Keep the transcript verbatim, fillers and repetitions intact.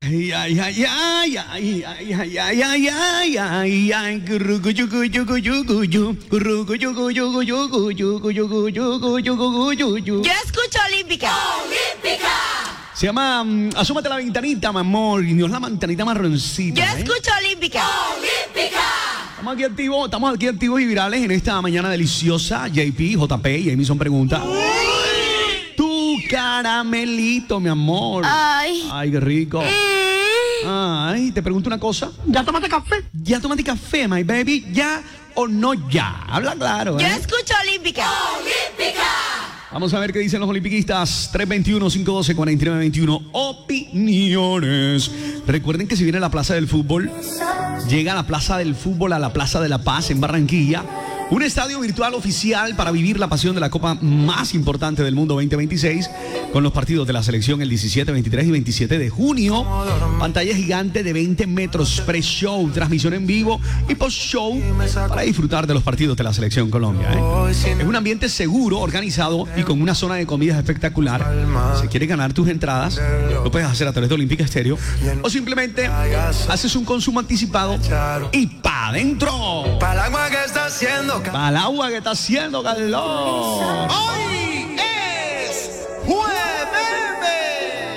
Ay, ay, ay, ay, ay, ay, ay, ay, ay, ay, ay, ay, currucu, yucu, yucu, yucu, yu, currucu, yucu, yucu, yucu, yucu, yucu, yucu, yucu, yucu, yu. Yo escucho Olímpica. ¡Olímpica! Se llama mm, Asómate la ventanita, mi amor, y Dios la ventanita marroncita. Yo ¿eh? escucho Olímpica. ¡Olímpica! Estamos aquí activos, estamos aquí activos y virales en esta mañana deliciosa. J P, J P y Emison pregunta. Tu caramelito, mi amor. Ay. Ay, qué rico. Mm. Ay, te pregunto una cosa. ¿Ya tomaste café? ¿Ya tomaste café, my baby? ¿Ya o no ya? Habla claro, ¿eh? Yo escucho Olímpica. ¡Olímpica! Vamos a ver qué dicen los olimpiquistas. tres veintiuno, cinco doce, cuarenta y nueve veintiuno. Opiniones. Recuerden que si viene a la Plaza del Fútbol, llega a la Plaza del Fútbol, a la Plaza de la Paz en Barranquilla. Un estadio virtual oficial para vivir la pasión de la copa más importante del mundo veinte veintiséis, con los partidos de la selección el diecisiete, veintitrés y veintisiete de junio. Pantalla gigante de veinte metros, pre-show, transmisión en vivo y post-show para disfrutar de los partidos de la selección Colombia. ¿eh? Es un ambiente seguro, organizado y con una zona de comidas espectacular. Si quieres ganar tus entradas, lo puedes hacer a través de Olímpica Estéreo o simplemente haces un consumo anticipado y pa' adentro. Para el agua que está haciendo. Para el agua que está haciendo calor. Hoy es jueves.